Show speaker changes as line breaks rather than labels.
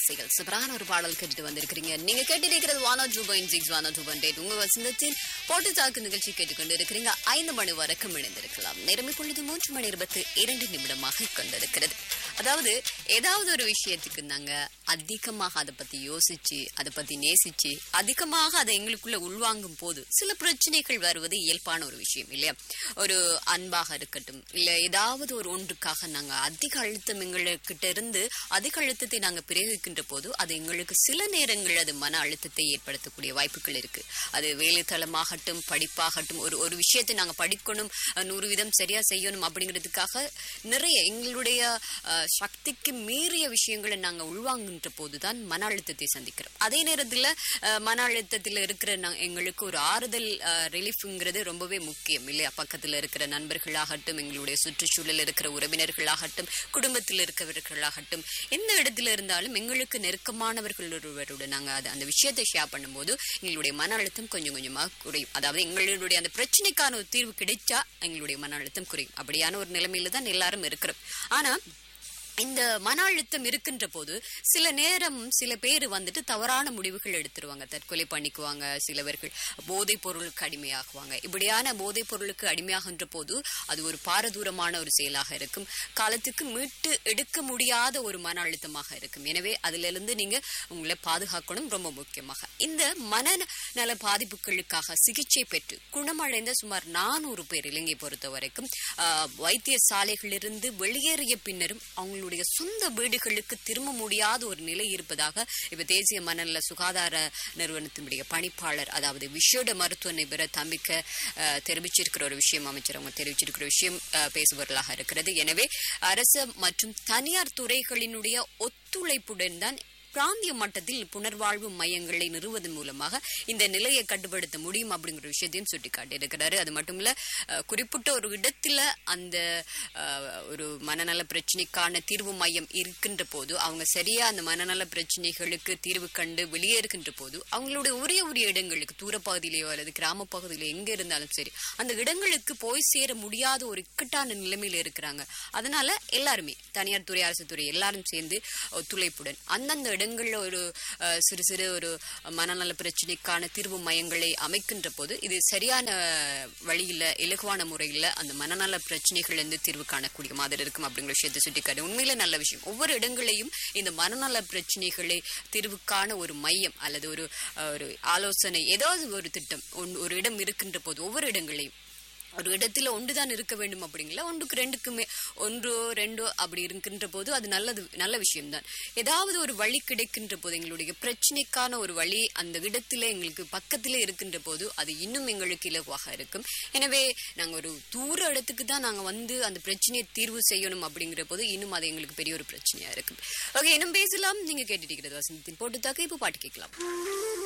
ஆசைகள் சூப்பரான ஒரு பாடல் கேட்டுட்டு வந்திருக்கிறீங்க. நீங்க கேட்டிருக்கிறது 102.6 102.8 உங்க வசந்தத்தின் போட்டு தாக்கு நிகழ்ச்சி கேட்டுக்கொண்டு இருக்கிறீங்க. 5 மணி வரைக்கும் இணைந்திருக்கலாம். நேரம் இப்பொழுது 3:22 கொண்டிருக்கிறது. அதாவது ஏதாவது ஒரு விஷயத்துக்கு நாங்க அதிகமாக அதை பத்தி யோசிச்சு அதை பத்தி நேசிச்சு அதிகமாக அதை எங்களுக்குள்ள உள்வாங்கும் போது சில பிரச்சனைகள் வருவது இயல்பான ஒரு விஷயம் இல்லையா? ஒரு அன்பாக இருக்கட்டும், இல்ல ஏதாவது ஒரு ஒன்றுக்காக நாங்க அதிக அழுத்தம் எங்ககிட்ட இருந்து அதிக அழுத்தத்தை நாங்க பிரயோகிக்கின்ற போது அது எங்களுக்கு சில நேரங்கள் அது மன அழுத்தத்தை ஏற்படுத்தக்கூடிய வாய்ப்புகள் இருக்கு. அது வேலைத்தளமாகட்டும், படிப்பாகட்டும், ஒரு விஷயத்தை நாங்க படிக்கணும், 100% சரியா செய்யணும் அப்படிங்கிறதுக்காக நிறைய எங்களுடைய சக்திக்கு மீறிய விஷயங்களை நாங்க உள்வாங்குகின்ற போதுதான் மன அழுத்தத்தை சந்திக்கிறோம். அதே நேரத்துல மன அழுத்தத்தில் இருக்கிற எங்களுக்கு ஒரு ஆறுதல் ரிலீஃப்ங்கிறது ரொம்பவே முக்கியம் இல்லையா? பக்கத்துல இருக்கிற நண்பர்களாகட்டும், எங்களுடைய சுற்றுச்சூழல் இருக்கிற உறவினர்களாகட்டும், குடும்பத்தில் இருக்கிறவர்களாகட்டும், எந்த இடத்துல இருந்தாலும் எங்களுக்கு நெருக்கமானவர்கள் ஒருவருடன் நாங்க அந்த விஷயத்தை ஷேர் பண்ணும்போது எங்களுடைய மன அழுத்தம் கொஞ்சம் கொஞ்சமா குறையும். அதாவது எங்களுடைய அந்த பிரச்சனைக்கான ஒரு தீர்வு கிடைச்சா எங்களுடைய மன அழுத்தம் குறையும். அப்படியான ஒரு நிலைமையில தான் எல்லாரும் இருக்கிறோம். ஆனா இந்த மன அழுத்தம் இருக்கின்ற போது சில நேரம் சில பேர் வந்துட்டு தவறான முடிவுகள் எடுத்துருவாங்க, தற்கொலை பண்ணிக்குவாங்க, சிலவர்கள் போதைப் பொருளுக்கு அடிமையாகுவாங்க. இப்படியான போதைப் பொருளுக்கு அடிமையாகின்ற போது அது ஒரு பாரதூரமான ஒரு செயலாக இருக்கும், காலத்துக்கு மீட்டு எடுக்க முடியாத ஒரு மன அழுத்தமாக இருக்கும். எனவே அதுல இருந்து நீங்க உங்களை பாதுகாக்கணும். ரொம்ப முக்கியமாக இந்த மனநல பாதிப்புகளுக்காக சிகிச்சை பெற்று குணமடைந்த சுமார் 400 பேர் இலங்கை பொறுத்த வரைக்கும் வைத்தியசாலைகளிலிருந்து வெளியேறிய பின்னரும் அவங்களுடைய சொந்த வீடுகளுக்கு திரும்ப முடியாத ஒரு நிலை இருப்பதாக இப்ப தேசிய மனநல சுகாதார நிறுவனத்தினுடைய பணிப்பாளர், அதாவது விஷேட மருத்துவ நிபுணர் தம்பிக்க தெரிவிச்சிருக்கிற ஒரு விஷயம், அமைச்சர் அவங்க தெரிவிச்சிருக்கிற விஷயம் பேசுபவர்களாக இருக்கிறது. எனவே அரசு மற்றும் தனியார் துறைகளினுடைய ஒத்துழைப்புடன் தான் பிராந்திய மட்டத்தில் புனர்வாழ்வு மையங்களை நிறுவதன் மூலமாக இந்த நிலையை கட்டுப்படுத்த முடியும் அப்படிங்கிற விஷயத்தையும் சுட்டிக்காட்டியிருக்கிறாரு. அது மட்டும் இல்ல, குறிப்பிட்ட ஒரு இடத்துல அந்த ஒரு மனநல பிரச்சனைக்கான தீர்வு மையம் இருக்கின்ற போது அவங்க சரியா அந்த மனநல பிரச்சனைகளுக்கு தீர்வு கண்டு வெளியேறுகின்ற போது அவங்களுடைய உரிய இடங்களுக்கு, தூரப்பகுதியிலேயோ அல்லது கிராம பகுதியிலோ எங்க இருந்தாலும் சரி, அந்த இடங்களுக்கு போய் சேர முடியாத ஒரு இக்கட்டான நிலைமையில இருக்கிறாங்க. அதனால எல்லாருமே தனியார் துறை, அரசு துறை எல்லாரும் சேர்ந்து ஒத்துழைப்புடன் அந்தந்த இடங்கள்ல ஒரு சிறு ஒரு மனநல பிரச்சனைக்கான தீர்வு மையங்களை அமைக்கின்ற போது இது சரியான வழியில இலகுவான முறையில அந்த மனநல பிரச்சனைகள் இருந்து தீர்வு காணக்கூடிய மாதிரி இருக்கும் அப்படிங்கிற விஷயத்தை சுட்டிக்காட்டு. உண்மையில நல்ல விஷயம். ஒவ்வொரு இடங்களையும் இந்த மனநல பிரச்சனைகளை தீர்வுக்கான ஒரு மையம் அல்லது ஒரு ஆலோசனை, ஏதாவது ஒரு திட்டம் ஒரு இடம் இருக்கின்ற போது ஒவ்வொரு இடங்களையும் ஒரு இடத்துல ஒன்றுதான் இருக்க வேண்டும் அப்படிங்களா, ஒன்றுக்கு ரெண்டுக்குமே ஒன்றோ ரெண்டோ அப்படி இருக்கின்ற போது அது நல்ல விஷயம்தான். ஏதாவது ஒரு வழி கிடைக்கின்ற போது, எங்களுடைய பிரச்சனைக்கான ஒரு வழி அந்த இடத்துல எங்களுக்கு பக்கத்துல இருக்கின்ற போது அது இன்னும் எங்களுக்கு இலகுவாக இருக்கும். எனவே நாங்க ஒரு தூர இடத்துக்கு தான் நாங்க வந்து அந்த பிரச்சனையை தீர்வு செய்யணும் அப்படிங்கிற போது இன்னும் அது எங்களுக்கு பெரிய ஒரு பிரச்சனையா இருக்கும். ஓகே, இன்னும் பேசலாம். நீங்க கேட்டுட்டு இருக்கிறது வசந்தத்தின் போட்டு தாக்க. இப்போ பாட்டு கேட்கலாம்.